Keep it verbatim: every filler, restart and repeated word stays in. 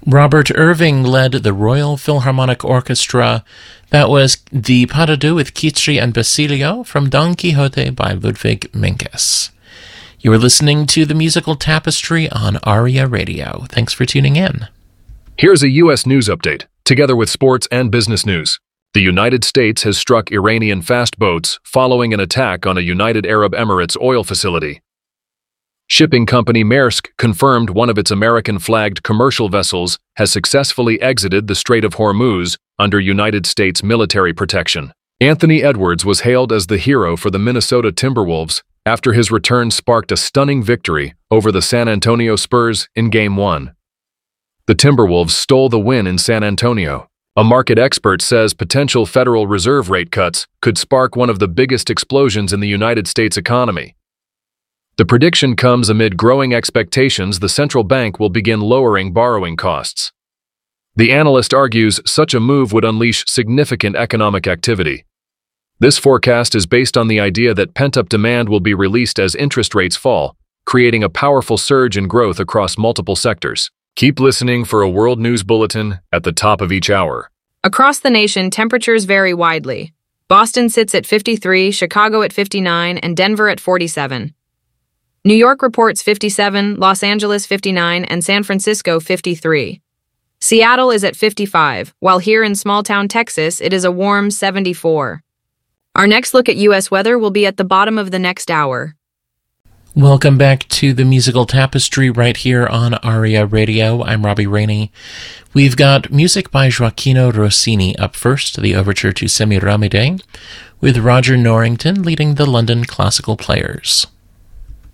Robert Irving led the Royal Philharmonic Orchestra. That was the Pas de Deux with Kitri and Basilio from Don Quixote by Ludwig Minkus. You are listening to The Musical Tapestry on ARIA Radio. Thanks for tuning in. Here's a U S news update, together with sports and business news. The United States has struck Iranian fast boats following an attack on a United Arab Emirates oil facility. Shipping company Maersk confirmed one of its American-flagged commercial vessels has successfully exited the Strait of Hormuz under United States military protection. Anthony Edwards was hailed as the hero for the Minnesota Timberwolves after his return sparked a stunning victory over the San Antonio Spurs in Game one. The Timberwolves stole the win in San Antonio. A market expert says potential Federal Reserve rate cuts could spark one of the biggest explosions in the United States economy. The prediction comes amid growing expectations the central bank will begin lowering borrowing costs. The analyst argues such a move would unleash significant economic activity. This forecast is based on the idea that pent-up demand will be released as interest rates fall, creating a powerful surge in growth across multiple sectors. Keep listening for a world news bulletin at the top of each hour. Across the nation, temperatures vary widely. Boston sits at fifty-three, Chicago at fifty-nine, and Denver at forty-seven. New York reports fifty-seven, Los Angeles fifty-nine, and San Francisco fifty-three. Seattle is at fifty-five, while here in small-town Texas it is a warm seventy-four. Our next look at U S weather will be at the bottom of the next hour. Welcome back to The Musical Tapestry right here on ARIA Radio. I'm Robbie Rainey. We've got music by Gioacchino Rossini up first, the overture to Semiramide, with Roger Norrington leading the London Classical Players.